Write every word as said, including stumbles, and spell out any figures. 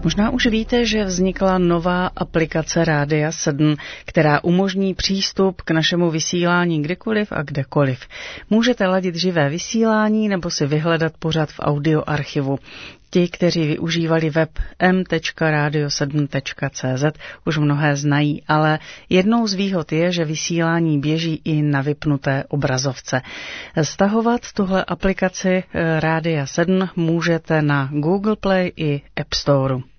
Možná už víte, že vznikla nová aplikace Rádia sedm, která umožní přístup k našemu vysílání kdykoliv a kdekoliv. Můžete ladit živé vysílání nebo si vyhledat pořad v audioarchivu. Ti, kteří využívali web m tečka radio sedm tečka cé zet, už mnohé znají, ale jednou z výhod je, že vysílání běží i na vypnuté obrazovce. Stahovat tuhle aplikaci Rádia sedm můžete na Google Play i App Store.